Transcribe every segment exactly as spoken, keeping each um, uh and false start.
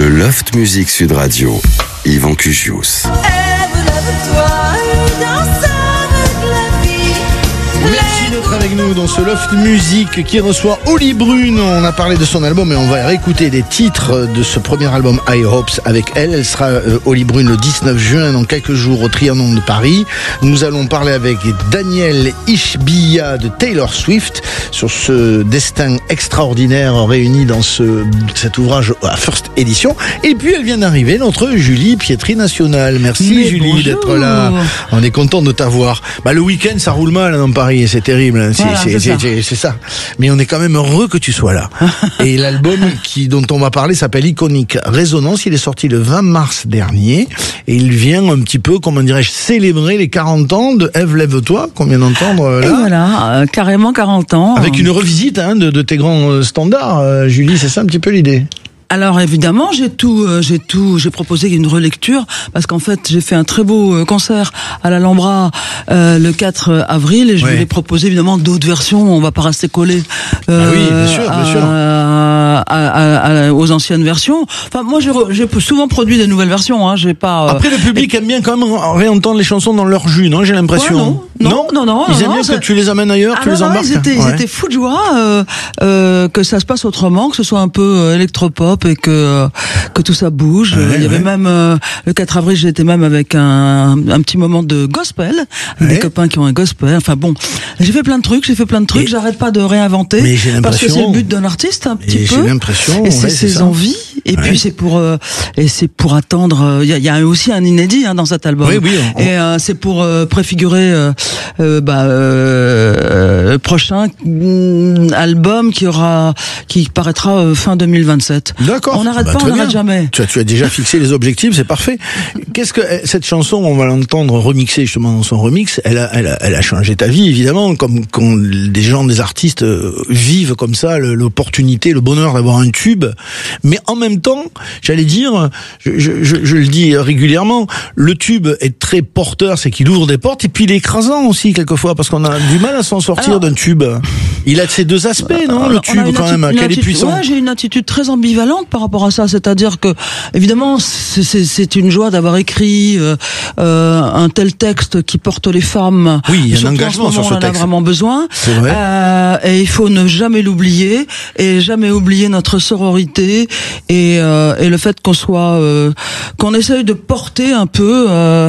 Le Loft Music Sud Radio, Yvan Cugius. Merci d'être avec nous dans ce Loft Music qui reçoit Oli Brune. On a parlé de son album et on va réécouter des titres de ce premier album High Hopes avec elle. Elle sera euh, Oli Brune le dix-neuf juin dans quelques jours au Trianon de Paris. Nous allons parler avec Daniel Ishbia de Taylor Swift sur ce destin extraordinaire réuni dans ce, cet ouvrage à First Edition. Et puis elle vient d'arriver, notre Julie Pietri Nationale. Merci Mais Julie bonjour. D'être là. On est content de t'avoir. Bah, le week-end ça roule mal dans Paris. C'est terrible, c'est, voilà, c'est, c'est, c'est, c'est, c'est ça. Mais on est quand même heureux que tu sois là. Et l'album qui, dont on va parler s'appelle Iconic Résonance. Il est sorti le vingt mars dernier. Et il vient un petit peu, comment dirais-je, célébrer les quarante ans de Ève Lève-toi, qu'on vient d'entendre là. Et voilà, euh, carrément quarante ans. Avec une revisite hein, de, de tes grands standards, euh, Julie, c'est ça un petit peu l'idée? Alors évidemment, j'ai tout, euh, j'ai tout, j'ai proposé une relecture parce qu'en fait, j'ai fait un très beau euh, concert à l'Alhambra euh, le quatre avril et je ouais. voulais proposer évidemment d'autres versions. On va pas rester collé euh, ah oui, bien sûr, bien à, sûr. À, à, à, aux anciennes versions. Enfin, moi, j'ai, j'ai souvent produit des nouvelles versions. Hein, j'ai pas. Euh, Après, le public et... aime bien quand même réentendre les chansons dans leur jus, non? J'ai l'impression. Ouais, non, non, non, non. Ils aiment non, bien ça... que tu les amènes ailleurs, ah tu non, les embarques. Ils étaient, ouais. ils étaient fous de joie euh, euh, que ça se passe autrement, que ce soit un peu euh, électropop. Et que que tout ça bouge. Ouais, il y avait ouais. même euh, le quatre avril, j'étais même avec un un petit moment de gospel, ouais. des copains qui ont un gospel. Enfin bon, j'ai fait plein de trucs, j'ai fait plein de trucs. Et j'arrête pas de réinventer mais j'ai parce que c'est le but d'un artiste un petit et peu. J'ai l'impression. Et c'est ouais, ses c'est envies. Et ouais. puis c'est pour euh, et c'est pour attendre. Il y a, y a aussi un inédit hein, dans cet album. Oui, oui. On... Et euh, c'est pour euh, préfigurer euh, euh, bah, euh, le prochain album qui aura qui paraîtra euh, fin deux mille vingt-sept. D'accord. On n'arrête bah, pas, on n'arrête jamais. Tu as, tu as déjà fixé les objectifs, c'est parfait. Qu'est-ce que cette chanson, on va l'entendre remixer justement dans son remix. Elle a, elle a, elle a changé ta vie évidemment, comme quand des gens, des artistes euh, vivent comme ça l'opportunité, le bonheur d'avoir un tube. Mais en même temps, j'allais dire, je, je, je, je le dis régulièrement, le tube est très porteur, c'est qu'il ouvre des portes, et puis il est écrasant aussi quelquefois, parce qu'on a du mal à s'en sortir Alors, d'un tube. Il a ces deux aspects, non, le tube quand même, quel est puissant. Ouais, j'ai une attitude très ambivalente par rapport à ça, c'est-à-dire que évidemment c'est, c'est, c'est une joie d'avoir écrit euh, euh, un tel texte qui porte les femmes. Oui, il y a un engagement sur ce on en texte. a vraiment besoin. C'est vrai. Euh, et il faut ne jamais l'oublier et jamais oublier notre sororité et, euh, et le fait qu'on soit, euh, qu'on essaye de porter un peu euh,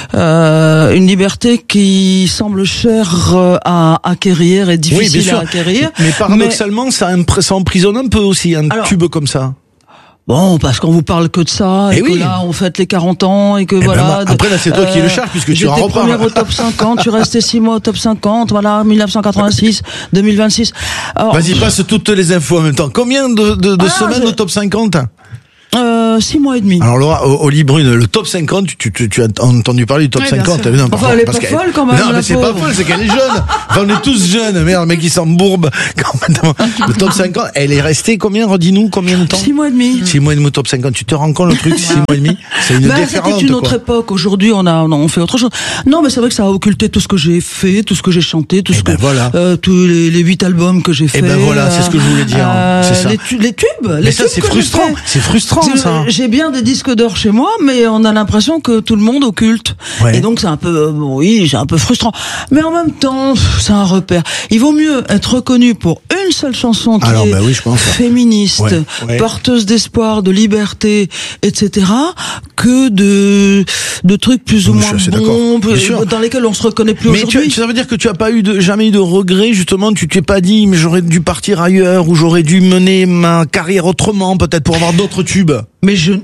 euh, une liberté qui semble chère à acquérir et difficile oui, à acquérir. Mais paradoxalement, mais... ça, impr- ça emprisonne un peu aussi un Alors, tube comme ça. Bon, parce qu'on vous parle que de ça, et, et que oui. là, on fête les quarante ans, et que et voilà. Ben, après, là, c'est toi euh, qui le charge, puisque tu en reparles. J'étais première au top cinquante, tu restais six mois au top cinquante, voilà, dix-neuf cent quatre-vingt-six, deux mille vingt-six. Alors, vas-y, passe toutes les infos en même temps. Combien de, de, de ah, semaines j'ai... au top cinquante? Euh, six mois et demi. Alors Laura, Oli Brune, le top cinquante, tu, tu, tu as entendu parler du top ouais, cinquante. Non, enfin, elle est pas folle quand même. Non, mais c'est pauvre. pas folle, c'est qu'elle est jeune. Enfin, on est tous jeunes. Merde, le mec qui s'embourbe. Le top cinquante, elle est restée combien, redis-nous, combien de temps? Six mois et demi. Six mois et demi au top cinquante. Tu te rends compte le truc, six mois et demi? C'est une bah, déferlante. C'était une autre quoi. époque. Aujourd'hui, on a, on fait autre chose. Non, mais c'est vrai que ça a occulté tout ce que j'ai fait, tout ce que j'ai chanté, tout et ce ben que, voilà. euh, tous les, les huit albums que j'ai fait. Et ben voilà, c'est ce que je voulais dire. Euh, c'est ça. Les, tu, les tubes. Mais les ça, tubes c'est frustrant. C'est frustrant, ça. J'ai bien des disques d'or chez moi, mais on a l'impression que tout le monde occulte. Ouais. Et donc c'est un peu, euh, oui, c'est un peu frustrant. Mais en même temps, c'est un repère. Il vaut mieux être reconnu pour une seule chanson qui Alors, est bah oui, je pense, féministe, ouais. Ouais. porteuse d'espoir, de liberté, et cetera, que de de trucs plus ou oui, moins bons, dans lesquels on se reconnaît plus mais aujourd'hui. Tu, ça veut dire que tu as pas eu de, jamais eu de regrets, justement, tu t'es pas dit, mais j'aurais dû partir ailleurs, ou j'aurais dû mener ma carrière autrement, peut-être pour avoir d'autres tubes. Mais je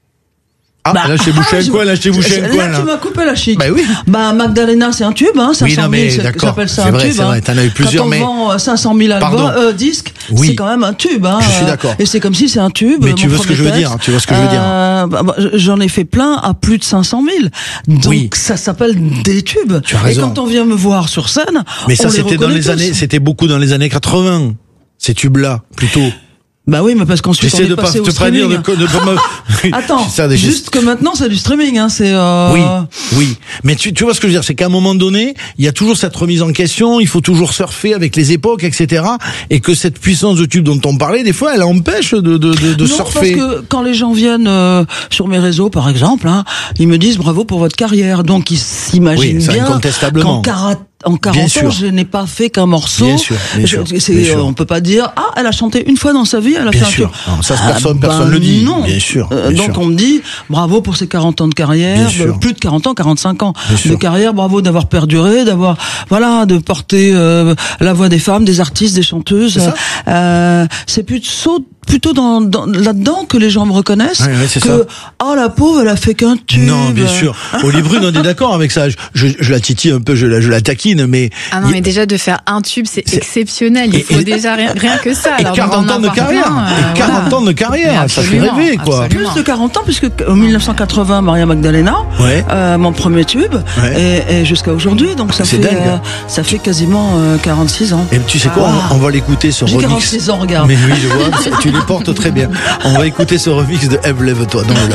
Ah, bah, là, chez Boucher ah, quoi, là, chez Boucher quoi, là. Là, tu m'as coupé la chic. Bah oui. Bah, Magdalena, c'est un tube, hein, cinq cent mille, oui, non, ça s'appelle ça c'est un vrai, tube, c'est hein. vrai, t'en as eu plusieurs, quand on mais. vend cinq cent mille albums, euh, disques, oui. c'est quand même un tube, hein. Je suis d'accord. Et c'est comme si c'est un tube. Mais tu vois ce que je veux dire, tu vois ce que je veux dire. Euh, bah, j'en ai fait plein à plus de cinq cent mille. Donc, oui. ça s'appelle des tubes. Tu as raison. Et quand on vient me voir sur scène, mais ça, on c'était les dans les tous. années, c'était beaucoup dans les années quatre-vingts. Ces tubes-là, plutôt. Bah oui, mais parce qu'ensuite on J'essaie est de pas passé te au streaming. prévenir de, de, de, de Attends, ça, des juste gestes. que maintenant c'est du streaming, hein, c'est. Euh... Oui, oui. Mais tu, tu vois ce que je veux dire, c'est qu'à un moment donné, il y a toujours cette remise en question, il faut toujours surfer avec les époques, et cetera. Et que cette puissance de tube dont on parlait, des fois, elle empêche de, de, de, de non, surfer. parce que quand les gens viennent euh, sur mes réseaux, par exemple, hein, ils me disent bravo pour votre carrière. Donc ils s'imaginent Oui, ça, bien incontestablement. qu'en karaté. En Bien quarante sûr. ans, je n'ai pas fait qu'un morceau. Bien sûr, bien sûr, Je- c'est, bien sûr. euh, on peut pas dire ah elle a chanté une fois dans sa vie, elle a Bien fait sûr. un tube. Non, ça, Ah, personne- ben personne le dit. Non. Bien sûr, Euh, bien donc sûr. on me dit bravo pour ses quarante ans de carrière, Bien sûr. de- plus de quarante ans, quarante-cinq ans Bien de sûr. carrière. Bravo d'avoir perduré, d'avoir voilà de porter euh, la voix des femmes, des artistes, des chanteuses. C'est ça. Euh, c'est plutôt plutôt dans, dans là-dedans que les gens me reconnaissent Ouais, ouais, c'est que ça. oh la pauvre elle a fait qu'un tube. Non, bien sûr. Oli Brune, on est d'accord avec ça. Je, je, je la titille un peu, je la, je la taquine, mais. Ah non, il- mais déjà de faire un tube, c'est C'est- exceptionnel. Il Et- faut et- déjà rien, rien que ça. Et Alors, quarante d'en ans de avoir carrière. plein, euh, Et quarante voilà. ans de carrière. Mais Ça fait absolument, rêver, quoi. absolument. Plus de quarante ans, puisque en mille neuf cent quatre-vingts, Maria Magdalena, Ouais. euh, mon premier tube, Ouais. et, et jusqu'à aujourd'hui, donc ça C'est fait, dingue. euh, ça fait quasiment euh, quarante-six ans. Et tu sais quoi, Ah. on, on va l'écouter ce J'ai remix. quarante-six ans, regarde. Mais oui, je vois, ça, tu les portes très bien. On va écouter ce remix de Eve, lève-toi dans le